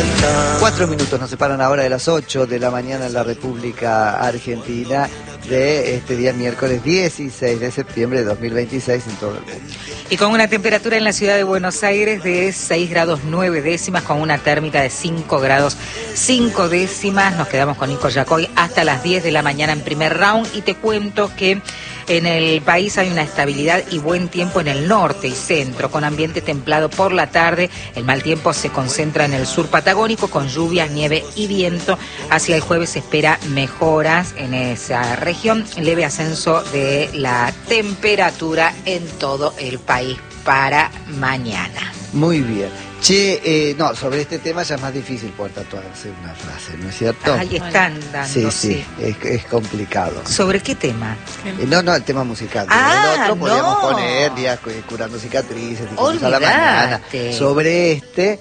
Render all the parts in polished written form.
4 minutos nos separan ahora de las 8 de la mañana en la República Argentina de este día miércoles 16 de septiembre de 2026 en todo el mundo. Y con una temperatura en la ciudad de Buenos Aires de 6 grados 9 décimas, con una térmica de 5 grados 5 décimas. Nos quedamos con Nico Yacoy hasta las 10 de la mañana en primer round y te cuento que en el país hay una estabilidad y buen tiempo en el norte y centro, con ambiente templado por la tarde. El mal tiempo se concentra en el sur patagónico, con lluvias, nieve y viento. Hacia el jueves se espera mejoras en esa región, leve ascenso de la temperatura en todo el país para mañana. Muy bien. Che, no, sobre este tema ya es más difícil poder tatuarse una frase, ¿no es cierto? Ahí están dando, sí. Es complicado. ¿Sobre qué tema? No, el tema musical. El otro podríamos poner días curando cicatrices, a la mañana. Sobre este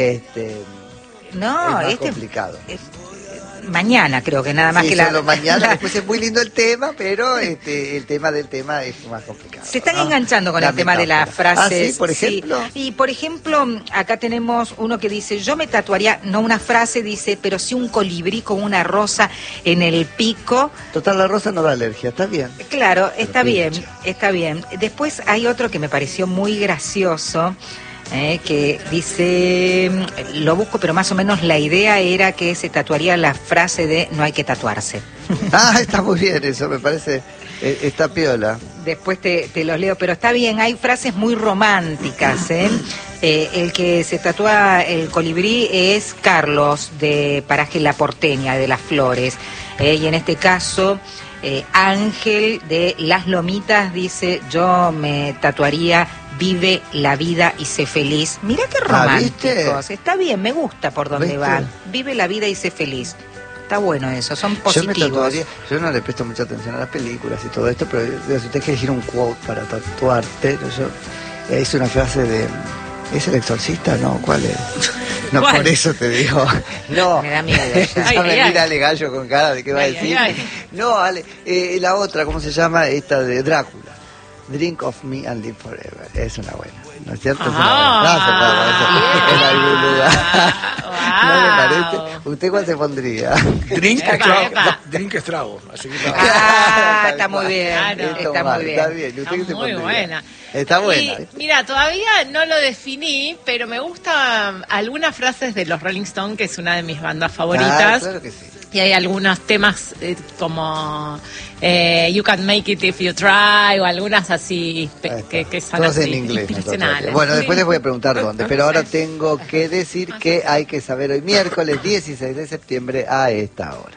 no, es más complicado. Mañana creo que nada más sí, que solo mañana. Después es muy lindo el tema, pero el tema del tema es más complicado. Se están enganchando con el tema de las frases. ¿Sí? Por ejemplo. Sí. Y por ejemplo, acá tenemos uno que dice: yo me tatuaría, no una frase, dice, pero sí un colibrí con una rosa en el pico. Total, la rosa no da alergia, está bien. Claro, está bien. Después hay otro que me pareció muy gracioso. Que dice, lo busco, pero más o menos la idea era que se tatuaría la frase de no hay que tatuarse. Está muy bien eso, me parece, está piola. Después te los leo, pero está bien, hay frases muy románticas, el que se tatúa el colibrí es Carlos, de Paraje La Porteña, de Las Flores, y en este caso Ángel de Las Lomitas dice: yo me tatuaría vive la vida y sé feliz. Mirá qué románticos. Está bien, me gusta por donde van. Vive la vida y sé feliz. Está bueno eso, son positivos. Yo no le presto mucha atención a las películas y todo esto, pero si usted quiere elegir un quote para tatuarte, es una frase de... ¿Es El Exorcista? No, ¿cuál es? No, ¿cuál? Por eso te digo. No. Me da miedo. Ya me mira Ale Gallo con cara de qué va a decir. No, Ale, la otra, ¿cómo se llama? Esta de Drácula. Drink of me and live forever. Es una buena, ¿no es cierto? Es una buena. En algún lugar. ¿No le parece? ¿Usted cuál se pondría? Drink estrago. Así que está muy bien. Está muy bien. Está bien. ¿Usted qué se pondría? Buena. Está buena. Mira, todavía no lo definí, pero me gustan algunas frases de los Rolling Stones, que es una de mis bandas favoritas. Claro que sí. Y hay algunos temas como You Can Make It If You Try, o algunas así que son todos así, en inglés. inspiracionales. Bueno, después les voy a preguntar dónde, pero ahora tengo que decir que hay que saber hoy miércoles 16 de septiembre a esta hora.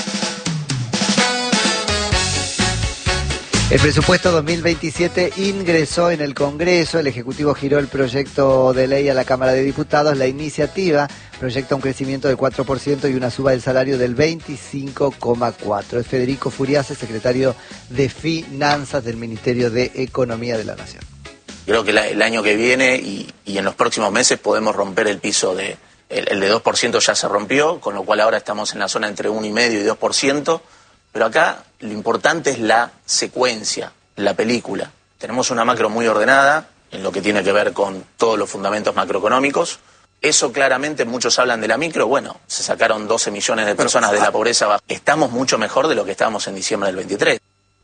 El presupuesto 2027 ingresó en el Congreso. El Ejecutivo giró el proyecto de ley a la Cámara de Diputados. La iniciativa proyecta un crecimiento del 4% y una suba del salario del 25,4%. Es Federico Furiase, secretario de Finanzas del Ministerio de Economía de la Nación. Creo que el año que viene y en los próximos meses podemos romper el piso de... El de 2% ya se rompió, con lo cual ahora estamos en la zona entre 1,5% y 2%. Pero acá lo importante es la secuencia, la película. Tenemos una macro muy ordenada en lo que tiene que ver con todos los fundamentos macroeconómicos. Eso claramente, muchos hablan de la micro. Bueno, se sacaron 12 millones de personas de la pobreza baja. Estamos mucho mejor de lo que estábamos en diciembre del 23.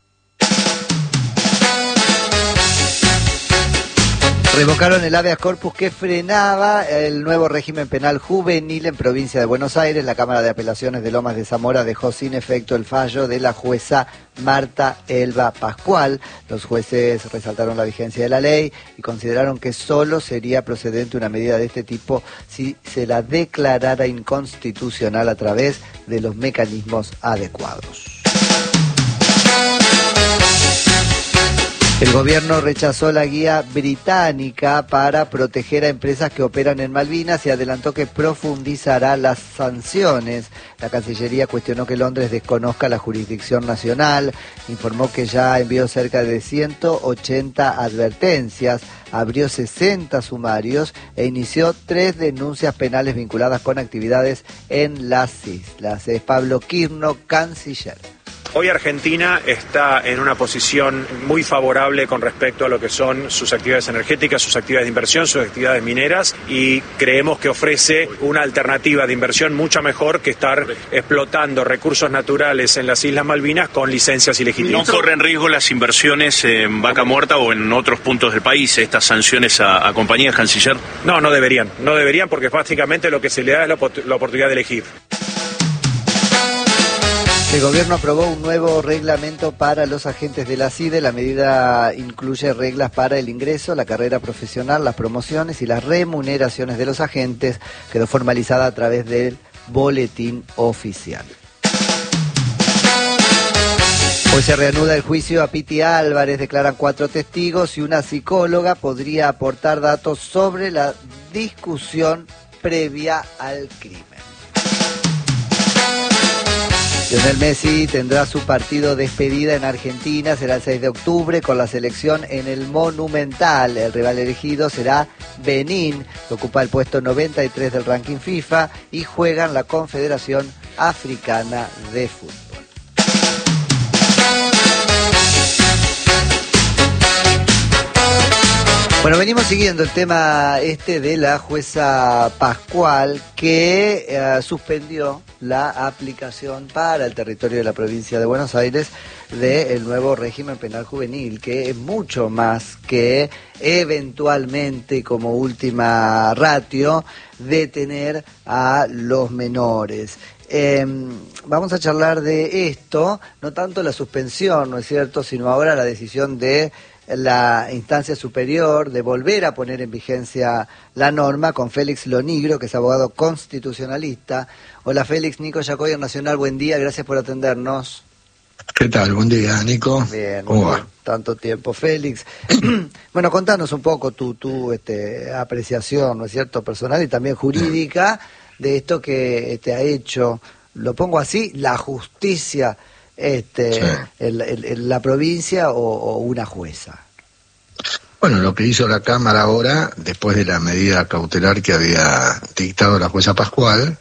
Revocaron el habeas corpus que frenaba el nuevo régimen penal juvenil en provincia de Buenos Aires. La Cámara de Apelaciones de Lomas de Zamora dejó sin efecto el fallo de la jueza Marta Elba Pascual. Los jueces resaltaron la vigencia de la ley y consideraron que solo sería procedente una medida de este tipo si se la declarara inconstitucional a través de los mecanismos adecuados. El gobierno rechazó la guía británica para proteger a empresas que operan en Malvinas y adelantó que profundizará las sanciones. La Cancillería cuestionó que Londres desconozca la jurisdicción nacional, informó que ya envió cerca de 180 advertencias, abrió 60 sumarios e inició 3 denuncias penales vinculadas con actividades en las islas. Es Pablo Quirno, canciller. Hoy Argentina está en una posición muy favorable con respecto a lo que son sus actividades energéticas, sus actividades de inversión, sus actividades mineras, y creemos que ofrece una alternativa de inversión mucho mejor que estar explotando recursos naturales en las Islas Malvinas con licencias ilegítimas. ¿No corren riesgo las inversiones en Vaca Muerta o en otros puntos del país, estas sanciones a compañías, canciller? No deberían porque básicamente lo que se le da es la oportunidad de elegir. El gobierno aprobó un nuevo reglamento para los agentes de la CIDE. La medida incluye reglas para el ingreso, la carrera profesional, las promociones y las remuneraciones de los agentes. Quedó formalizada a través del boletín oficial. Hoy se reanuda el juicio a Piti Álvarez. Declaran 4 testigos y una psicóloga podría aportar datos sobre la discusión previa al crimen. Lionel Messi tendrá su partido despedida en Argentina, será el 6 de octubre con la selección en el Monumental. El rival elegido será Benín, que ocupa el puesto 93 del ranking FIFA y juega en la Confederación Africana de Fútbol. Bueno, venimos siguiendo el tema de la jueza Pascual que suspendió la aplicación para el territorio de la provincia de Buenos Aires del nuevo régimen penal juvenil, que es mucho más que eventualmente como última ratio detener a los menores. Vamos a charlar de esto, no tanto la suspensión, ¿no es cierto?, sino ahora la decisión de la instancia superior de volver a poner en vigencia la norma con Félix Lonigro, que es abogado constitucionalista. Hola Félix, Nico Yacoy en Nacional, buen día, gracias por atendernos. ¿Qué tal? Buen día, Nico. Bien, ¿Cómo va? Tanto tiempo, Félix. Bueno, contanos un poco tu apreciación, ¿no es cierto?, personal y también jurídica de esto que ha hecho, lo pongo así, la justicia en la provincia o una jueza. Bueno, lo que hizo la Cámara ahora, después de la medida cautelar que había dictado la jueza Pascual,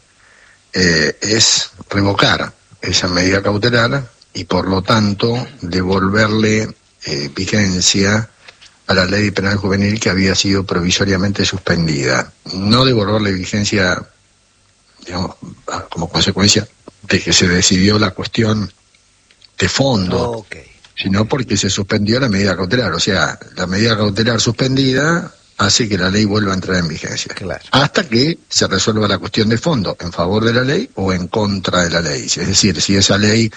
es revocar esa medida cautelar y por lo tanto devolverle vigencia a la ley penal juvenil que había sido provisoriamente suspendida. No devolverle vigencia, digamos, como consecuencia de que se decidió la cuestión de fondo, sino porque se suspendió la medida cautelar. O sea, la medida cautelar suspendida hace que la ley vuelva a entrar en vigencia. Claro. Hasta que se resuelva la cuestión de fondo, en favor de la ley o en contra de la ley. Es decir, si esa ley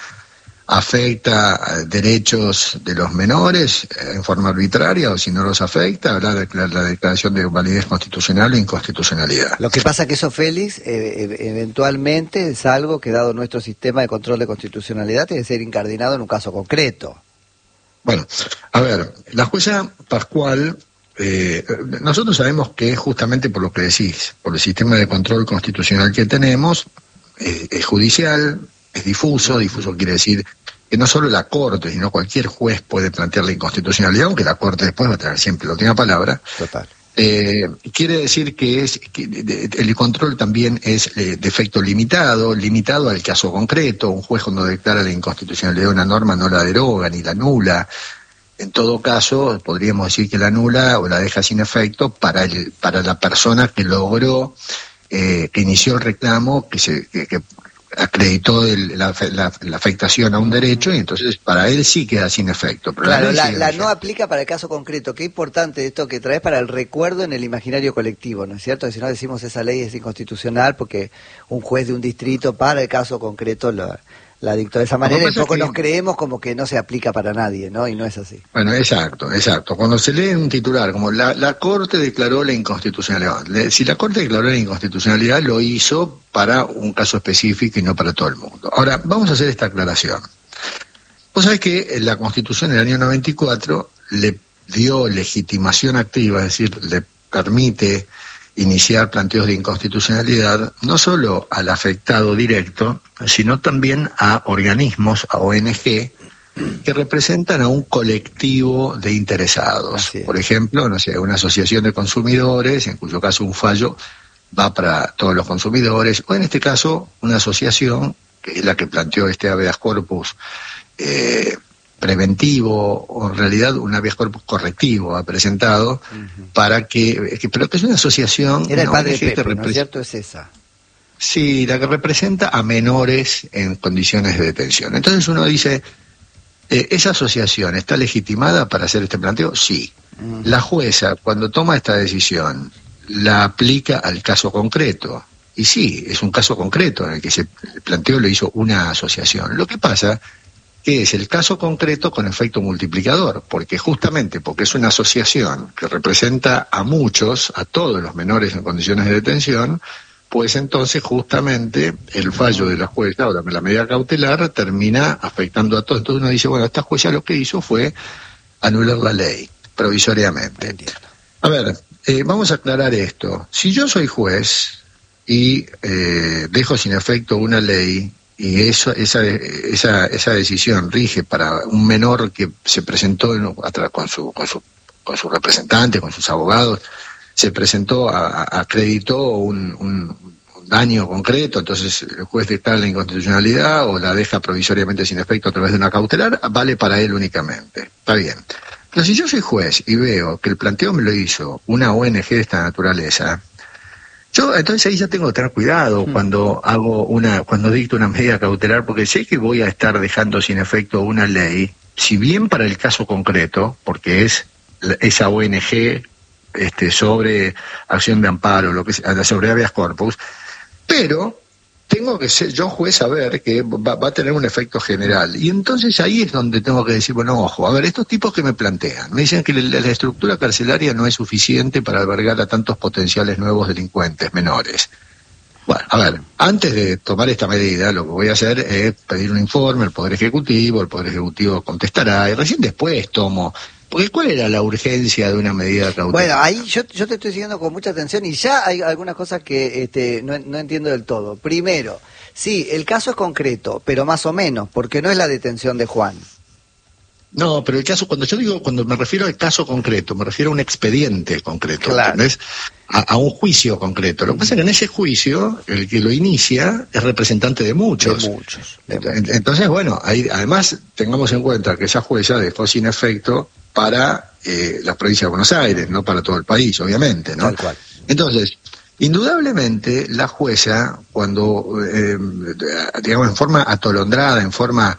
afecta derechos de los menores en forma arbitraria o si no los afecta, habrá la declaración de validez constitucional o inconstitucionalidad. Lo que pasa que eso, Félix, eventualmente es algo que, dado nuestro sistema de control de constitucionalidad, tiene que ser incardinado en un caso concreto. Bueno, a ver, la jueza Pascual, nosotros sabemos que justamente por lo que decís, por el sistema de control constitucional que tenemos, es judicial, es difuso quiere decir que no solo la Corte, sino cualquier juez puede plantear la inconstitucionalidad, aunque la Corte después va a tener siempre la última palabra. Total. Quiere decir que el control también es de efecto limitado al caso concreto. Un juez cuando declara la inconstitucionalidad de una norma no la deroga ni la anula. En todo caso, podríamos decir que la anula o la deja sin efecto para la persona que logró, que inició el reclamo, que acreditó la afectación a un derecho y entonces para él sí queda sin efecto. Pero claro, la no aplica para el caso concreto. Qué importante esto que traes para el recuerdo en el imaginario colectivo, ¿no es cierto? Que si no decimos esa ley es inconstitucional porque un juez de un distrito para el caso concreto la dictó de esa manera y poco nos creemos como que no se aplica para nadie, ¿no? Y no es así. Bueno, exacto. Cuando se lee un titular como la Corte declaró la inconstitucionalidad, si la Corte declaró la inconstitucionalidad lo hizo para un caso específico y no para todo el mundo. Ahora, vamos a hacer esta aclaración. Vos sabés que la Constitución del año 94 le dio legitimación activa, es decir, le permite iniciar planteos de inconstitucionalidad no solo al afectado directo, sino también a organismos, a ONG, que representan a un colectivo de interesados. Por ejemplo, no sé, una asociación de consumidores, en cuyo caso un fallo va para todos los consumidores, o en este caso una asociación, que es la que planteó este habeas corpus preventivo, o en realidad un habeas corpus correctivo ha presentado para pero que es una asociación. Era el padre Pepe, ¿no es cierto? Es esa. Sí, la que representa a menores en condiciones de detención. Entonces uno dice, ¿esa asociación está legitimada para hacer este planteo? Sí. La jueza, cuando toma esta decisión, la aplica al caso concreto. Y sí, es un caso concreto en el que el planteo lo hizo una asociación. Lo que pasa que es el caso concreto con efecto multiplicador, porque justamente porque es una asociación que representa a muchos, a todos los menores en condiciones de detención, pues entonces justamente el fallo de la jueza, o la medida cautelar, termina afectando a todos. Entonces uno dice, bueno, esta jueza lo que hizo fue anular la ley provisoriamente. Entiendo. A ver, vamos a aclarar esto. Si yo soy juez y dejo sin efecto una ley, y esa decisión rige para un menor que se presentó con su representante, con sus abogados, se presentó, acreditó un daño concreto, entonces el juez declara la inconstitucionalidad o la deja provisoriamente sin efecto a través de una cautelar, vale para él únicamente. Está bien. Pero si yo soy juez y veo que el planteo me lo hizo una ONG de esta naturaleza, yo entonces ahí ya tengo que tener cuidado cuando dicto una medida cautelar, porque sé que voy a estar dejando sin efecto una ley, si bien para el caso concreto, porque es esa ONG sobre acción de amparo, lo que sobre habeas corpus, pero tengo que ser yo juez saber que va a tener un efecto general. Y entonces ahí es donde tengo que decir, bueno, ojo, a ver, estos tipos que me plantean, me dicen que la estructura carcelaria no es suficiente para albergar a tantos potenciales nuevos delincuentes menores. Bueno, a ver, antes de tomar esta medida, lo que voy a hacer es pedir un informe al Poder Ejecutivo, el Poder Ejecutivo contestará, y recién después tomo. Porque ¿cuál era la urgencia de una medida cautelar? Bueno, ahí yo te estoy siguiendo con mucha atención y ya hay algunas cosas que no entiendo del todo. Primero, sí, el caso es concreto, pero más o menos, porque no es la detención de Juan. No, pero el caso, cuando me refiero al caso concreto, me refiero a un expediente concreto, claro. ¿Entendés? A un juicio concreto. Lo que pasa es que en ese juicio, el que lo inicia es representante de muchos. Entonces, bueno, ahí, además, tengamos en cuenta que esa jueza dejó sin efecto para la provincia de Buenos Aires, no para todo el país, obviamente, ¿no? Tal cual. Entonces, indudablemente, la jueza, cuando, digamos, en forma atolondrada, en forma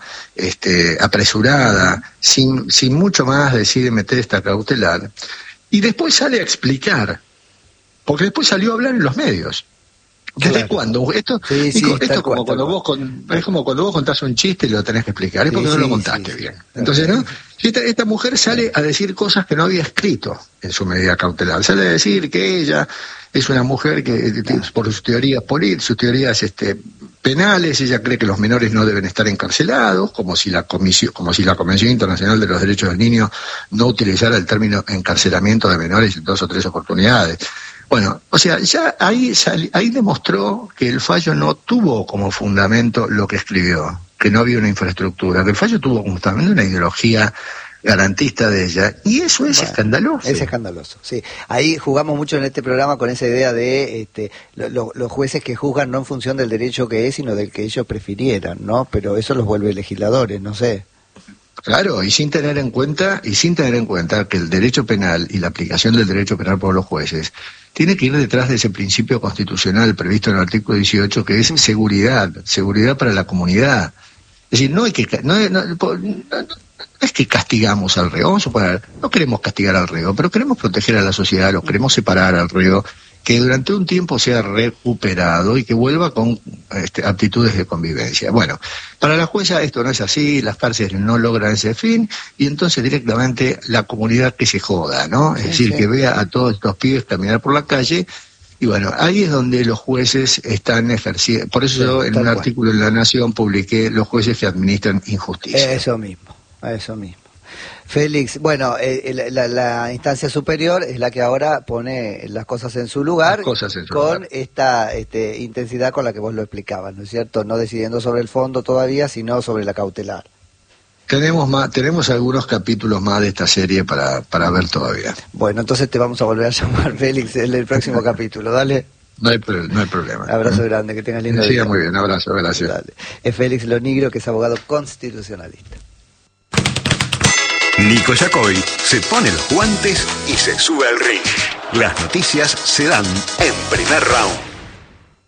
apresurada, sin mucho más decide meter esta cautelar, y después sale a explicar, porque después salió a hablar en los medios. ¿Desde claro. cuándo? Esto es como cuando vos contás un chiste y lo tenés que explicar, es porque no lo contaste bien. Entonces, ¿no? Esta mujer sale a decir cosas que no había escrito en su medida cautelar. Sale a decir que ella es una mujer que, por sus teorías políticas, penales, ella cree que los menores no deben estar encarcelados, como si la Convención Internacional de los Derechos del Niño no utilizara el término encarcelamiento de menores en 2 o 3 oportunidades. Bueno, o sea, ya ahí demostró que el fallo no tuvo como fundamento lo que escribió, que no había una infraestructura, que el fallo tuvo como fundamento una ideología garantista de ella, y eso es escandaloso. Es escandaloso, sí. Ahí jugamos mucho en este programa con esa idea de los jueces que juzgan no en función del derecho que es, sino del que ellos prefirieran, ¿no? Pero eso los vuelve legisladores, no sé. Claro, y sin tener en cuenta que el derecho penal y la aplicación del derecho penal por los jueces tiene que ir detrás de ese principio constitucional previsto en el artículo 18, que es seguridad para la comunidad. Es decir, no es que castigamos al reo, no queremos castigar al reo, pero queremos proteger a la sociedad, lo queremos separar al reo, que durante un tiempo sea recuperado y que vuelva con aptitudes de convivencia. Bueno, para la jueza esto no es así, las cárceles no logran ese fin, y entonces directamente la comunidad que se joda, ¿no? Es decir, que vea a todos estos pibes caminar por la calle, y bueno, ahí es donde los jueces están ejerciendo. Por eso yo en un artículo en La Nación publiqué los jueces que administran injusticia. Eso mismo. Félix, bueno, la instancia superior es la que ahora pone las cosas en su lugar, con esta intensidad con la que vos lo explicabas, ¿no es cierto? No decidiendo sobre el fondo todavía, sino sobre la cautelar. Tenemos algunos capítulos más de esta serie para ver todavía. Bueno, entonces te vamos a volver a llamar, Félix, en el próximo capítulo, dale. No hay problema. Abrazo grande, que tengas lindo día. Sí, muy bien, abrazo, gracias. Dale. Es Félix Lonigro, que es abogado constitucionalista. Nico Yacoy se pone los guantes y se sube al ring. Las noticias se dan en Primer Round.